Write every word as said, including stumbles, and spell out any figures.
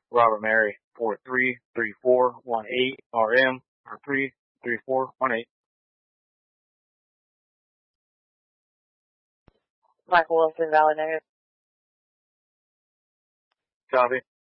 Robert Mary, four three three four one eight, R M, four three three four one eight. Michael Wilson, Valley Negative. Copy.